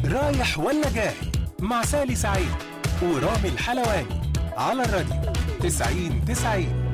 رايح ولا جاي مع سالي سعيد ورامي الحلواني على الراديو 90-90.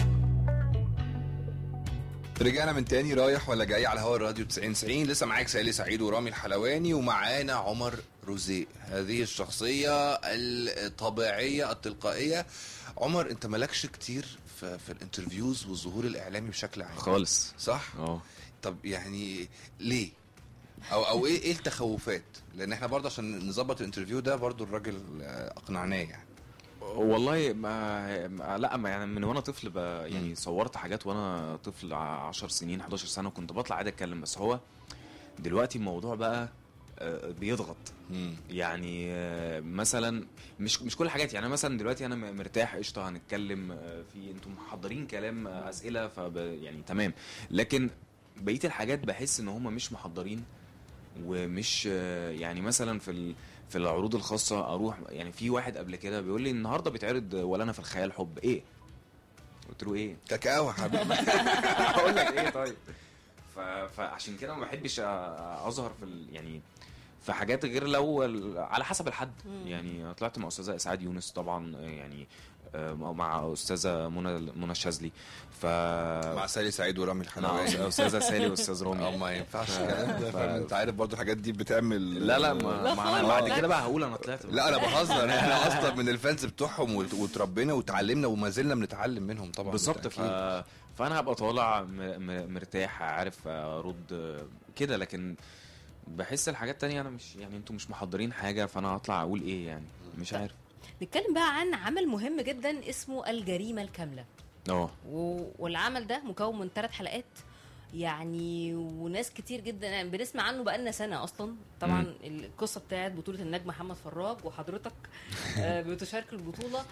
رجعنا من تاني رايح ولا جاي على هوا الراديو 90-90. لسه معاك سالي سعيد ورامي الحلواني ومعانا عمر روزيه، هذه الشخصية الطبيعية التلقائية. عمر، انت مالكش كتير في الانترفيوز والظهور الاعلامي بشكل عام خالص، صح؟ طب يعني ليه؟ او ايه التخوفات؟ لان احنا برضه عشان نظبط الانترفيو ده برضه الراجل اقنعناه يعني. والله لا يعني من وانا طفل يعني صورت حاجات وانا طفل 10 سنين 11 سنة وكنت بطلع عادي اتكلم. بس هو دلوقتي الموضوع بقى بيضغط. يعني مثلا مش كل حاجات. يعني مثلا دلوقتي انا مرتاح قشطه هنتكلم في انتم محضرين كلام اسئله يعني تمام. لكن بقيه الحاجات بحس ان هم مش محضرين ومش يعني مثلا في العروض الخاصه اروح. يعني في واحد قبل كده بيقول لي النهارده بيتعرض ولا انا في الخيال حب ايه. قلت له ايه كاكاو حبيبي. اقول لك ايه طيب. فعشان كده ما بحبش اظهر يعني في حاجات غير لو على حسب الحد. يعني طلعت مع استاذه اسعاد يونس طبعا، يعني مع استاذه منى الشاذلي، مع سالي سعيد ورامي الحلواني، مع استاذه سالي واستاذ رامي. ما ينفعش الكلام ده. انت عارف برضو الحاجات دي بتعمل لا ما بعد كده بقى هقول انا طلعت. لا انا بهزر. احنا اصلا من الفانز بتوعهم وتربينا وتعلمنا وما زلنا بنتعلم منهم طبعا. بالظبط. فانا هبقى طالع مرتاح عارف ارد كده. لكن بحس الحاجات تانية انا مش يعني انتوا مش محضرين حاجة فانا هطلع اقول ايه يعني مش عارف. نتكلم بقى عن عمل مهم جدا اسمه الجريمة الكاملة. والعمل ده مكون من 3 حلقات يعني، وناس كتير جدا يعني بنسمع عنه بقالنا سنة اصلا. طبعا القصة بتاعت بطولة النجم محمد فراج وحضرتك بتشارك البطولة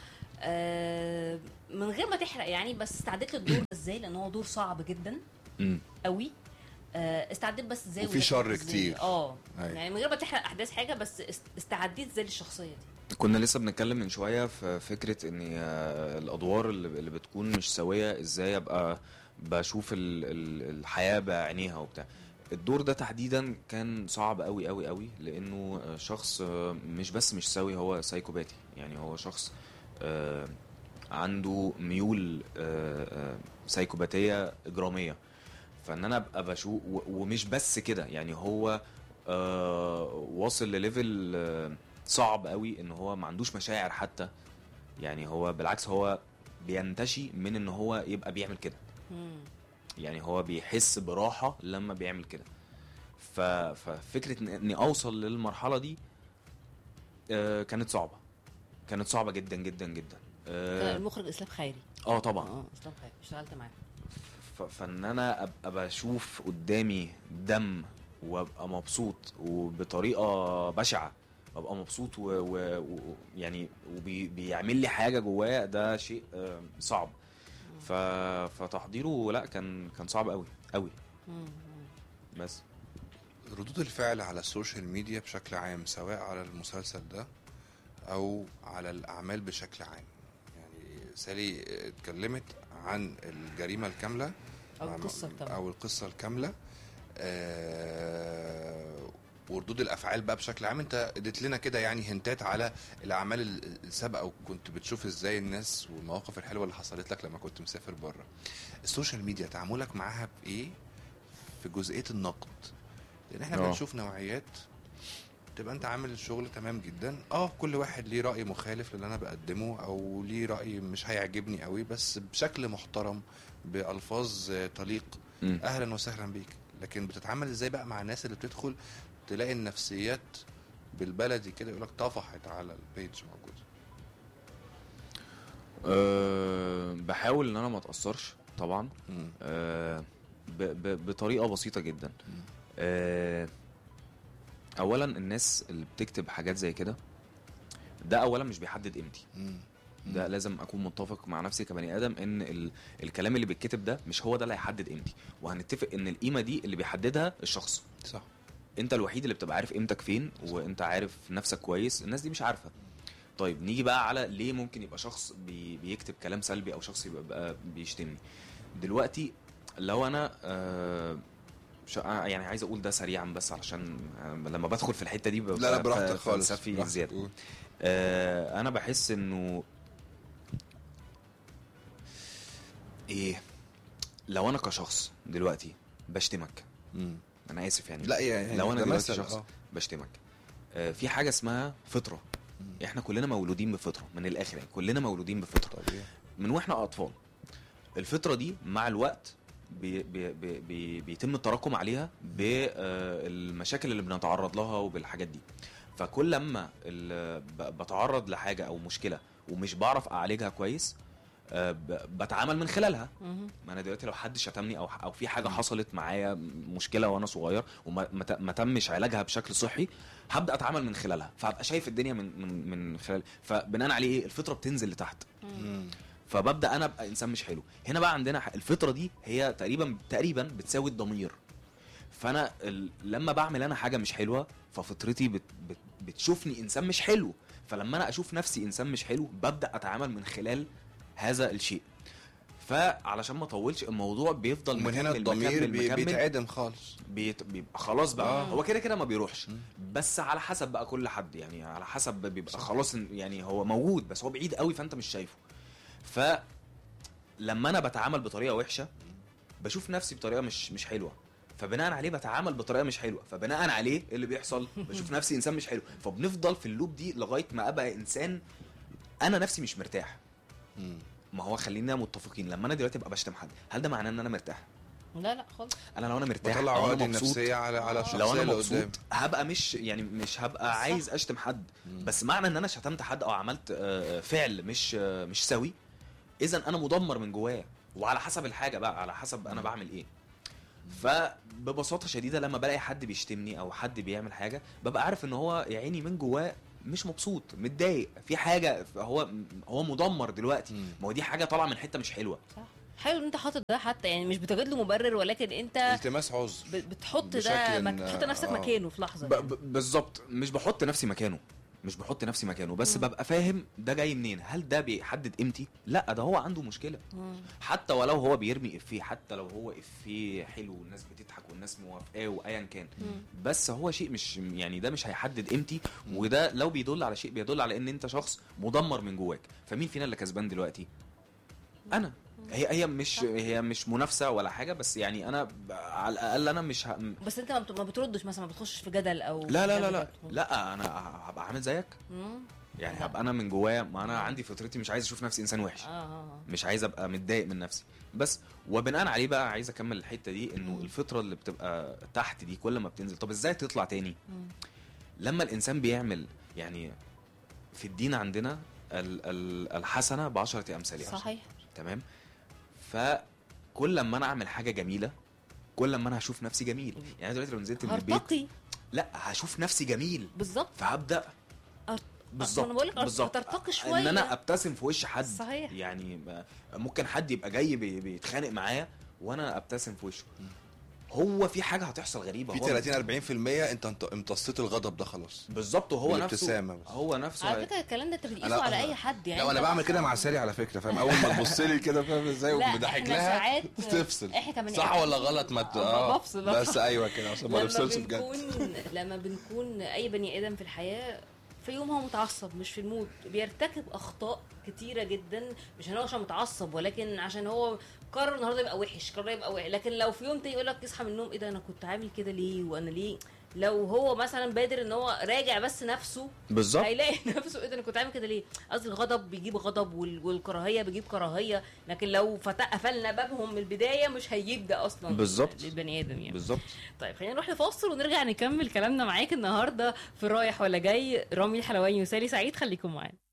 من غير ما تحرق يعني. بس استعدت للدور ازاي؟ لان هو دور صعب جدا قوي. استعديت بس ازاي وفي شر كتير. يعني من غير ما تحرق احداث حاجه، بس استعديت ازاي للشخصيه دي؟ كنا لسه بنتكلم من شويه في فكره ان الادوار اللي بتكون مش سويه ازاي ابقى بشوف الحياه بعينيها وبتاع. الدور ده تحديدا كان صعب قوي قوي قوي لانه شخص مش بس مش سوي، هو سايكوباتي. يعني هو شخص عنده ميول سايكوباتيه اجراميه. فان انا ابقى بشوف ومش بس كده يعني هو واصل لليفل صعب قوي ان هو ما عندوش مشاعر حتى. يعني هو بالعكس هو بينتشي من ان هو يبقى بيعمل كده. يعني هو بيحس براحة لما بيعمل كده. ففكرة اني اوصل للمرحلة دي كانت صعبة جدا جدا جدا. المخرج اسلام خيري. طبعا اسلام خيري اشتغلت معاه. فان انا ابقى بشوف قدامي دم وابقى مبسوط وبطريقه بشعه، ابقى مبسوط ويعني وبيعمل لي حاجه جوايا، ده شيء صعب. فتحضيره لا كان صعب قوي قوي. بس ردود الفعل على السوشيال ميديا بشكل عام سواء على المسلسل ده او على الاعمال بشكل عام. يعني سالي اتكلمت عن الجريمة الكاملة أو القصة الكاملة وردود الأفعال بقى بشكل عام. أنت اديت لنا كده يعني هنتات على الأعمال السابقة وكنت بتشوف إزاي الناس والمواقف الحلوة اللي حصلت لك لما كنت مسافر بره. السوشيال ميديا تعاملك معها بإيه في جزئية النقد؟ لأن احنا بنشوف نوعيات تبقى انت عامل الشغل تمام جدا، كل واحد ليه رأي مخالف للي انا بقدمه او ليه رأي مش هيعجبني قوي، بس بشكل محترم بألفاظ طليق اهلا وسهلا بيك. لكن بتتعامل ازاي بقى مع الناس اللي بتدخل تلاقي النفسيات بالبلدي كده يقولك طفحت على البيج موجود؟ بحاول ان انا ما اتأثرش طبعا. بطريقة بسيطة جدا. اولا الناس اللي بتكتب حاجات زي كده ده اولا مش بيحدد قيمتي. ده لازم اكون متفق مع نفسي كبني ادم ان الكلام اللي بيتكتب ده مش هو ده اللي هيحدد قيمتي. وهنتفق ان القيمه دي اللي بيحددها الشخص. صح. انت الوحيد اللي بتبقى عارف قيمتك فين وانت عارف نفسك كويس. الناس دي مش عارفه. طيب نيجي بقى على ليه ممكن يبقى شخص بيكتب كلام سلبي او شخص يبقى بيشتمني. دلوقتي لو انا يعني عايز اقول ده سريعا بس علشان لما بدخل في الحته دي لا براحتك خالص فلسفي زياده. انا بحس انه ايه، لو انا كشخص دلوقتي بشتمك، انا اسف يعني، لا يعني لو انا دلوقتي شخص بشتمك، في حاجه اسمها فطره. احنا كلنا مولودين بفطره، من الاخر يعني كلنا مولودين بفطره من واحنا اطفال. الفطره دي مع الوقت بيتم التراكم عليها بالمشاكل اللي بنتعرض لها وبالحاجات دي. فكل لما بتعرض لحاجه او مشكله ومش بعرف اعالجها كويس، بتعامل من خلالها. ما انا دلوقتي لو حد شتمني او في حاجه حصلت معايا مشكله وانا صغير وما تمش علاجها بشكل صحي، هبدا اتعامل من خلالها، فهبقى شايف الدنيا من خلال، فبناء عليه ايه، الفطره بتنزل لتحت. فببدا انا ابقى انسان مش حلو. هنا بقى عندنا الفطره دي هي تقريبا بتساوي الضمير. فانا لما بعمل انا حاجه مش حلوه، ففطرتي بتشوفني انسان مش حلو. فلما انا اشوف نفسي انسان مش حلو، ببدا اتعامل من خلال هذا الشيء. فعلشان ما اطولش الموضوع بيفضل من هنا الضمير بيتعدم خالص، بيبقى خلاص بقى. هو كده ما بيروحش، بس على حسب بقى كل حد يعني، على حسب بيبقى خلاص يعني هو موجود بس هو بعيد قوي فانت مش شايفه. فلما انا بتعامل بطريقه وحشه، بشوف نفسي بطريقه مش حلوه، فبناء عليه بتعامل بطريقه مش حلوه، فبناء عليه اللي بيحصل بشوف نفسي انسان مش حلو. فبنفضل في اللوب دي لغايه ما ابقى انسان انا نفسي مش مرتاح. ما هو خلينا متفقين، لما انا دلوقتي ابقى بشتم حد، هل ده معناه ان انا مرتاح؟ لا خالص. انا لو انا مرتاح بطلع عقدي النفسيه على الشخصيه لو انا اللي مبسوط قدام، هبقى مش هبقى عايز اشتم حد. بس معنى ان انا شتمت حد او عملت فعل مش سوي، اذا انا مدمر من جوايا. وعلى حسب الحاجه بقى، على حسب انا بعمل ايه. فببساطه شديده لما بلاقي حد بيشتمني او حد بيعمل حاجه، ببقى عارف ان هو يا عيني من جواه مش مبسوط، متضايق في حاجه، هو مدمر دلوقتي. ما هو دي حاجه طالعه من حته مش حلوه. صح. حلو ان انت حاطط ده، حتى يعني مش بتجد له مبرر، ولكن انت التماس عذر، بتحط ده بتحط نفسك مكانه في لحظه. بالظبط. مش بحط نفسي مكانه، بس ببقى فاهم ده جاي منين. هل ده بيحدد قيمتي؟ لا، ده هو عنده مشكله. حتى ولو هو بيرمي افيه، حتى لو هو افيه حلو والناس بتضحك والناس موافقاه وايا كان، بس هو شيء مش يعني ده مش هيحدد قيمتي. وده لو بيدل على شيء، بيدل على ان انت شخص مدمر من جواك. فمين فينا اللي كسبان دلوقتي؟ انا. هي مش منافسه ولا حاجه، بس يعني انا على الاقل انا مش بس انت ما بتردش مثلا، ما بتخش في جدل او لا انا هبقى عامل زيك. يعني هبقى انا من جوايا، ما انا عندي فطرتي مش عايز اشوف نفسي انسان وحش. مش عايز ابقى متضايق من نفسي. بس وبناء عليه بقى عايز اكمل الحته دي، انه الفطره اللي بتبقى تحت دي كل ما بتنزل، طب ازاي تطلع تاني؟ لما الانسان بيعمل، يعني في الدين عندنا الحسنه ب10 امثالها. صحيح. تمام. فكل لما انا اعمل حاجه جميله، كل لما انا هشوف نفسي جميل. يعني دلوقتي لو نزلت من البيت، لا هشوف نفسي جميل بالظبط، فهبدا بالظبط ترتقي شويه، ان انا ابتسم في وش حد. صحيح. يعني ممكن حد يبقى جاي بيتخانق معايا وانا ابتسم في وشه. هو في حاجه هتحصل غريبه، في 30-40% انت امتصيت الغضب ده خلاص. بالظبط. وهو نفسه على فكره الكلام ده انت بتقيسه على اي حد يعني. لا انا بعمل كده مع ساري على فكره، فاهم؟ اول ما تبص لي كده، فاهم ازاي، وبضحك لها تفصل صح ولا غلط. ما بفصل بس ايوه كده عشان ما نفصلش بجد. لما بنكون اي بني ادم في الحياه في يوم هو متعصب، مش في المود، بيرتكب اخطاء كتيره جدا، مش عشان متعصب، ولكن عشان هو قرر النهارده يبقى وحش، لكن لو في يوم تاني يقول لك يصحى من النوم، ايه ده انا كنت عامل كده ليه، وانا ليه؟ لو هو مثلا بادر ان هو راجع بس نفسه بالظبط، هيلاقي نفسه ايه ده انا كنت عامل كده ليه. قصدي الغضب بيجيب غضب والكراهيه بيجيب كراهيه، لكن لو قفلنا بابهم من البدايه مش هيجيب ده اصلا بالظبط للبني ادم يعني. بالظبط. طيب خلينا نروح لفاصل ونرجع نكمل كلامنا معاك النهارده في رايح ولا جاي. رامي الحلواني وسالي سعيد، خليكم معانا.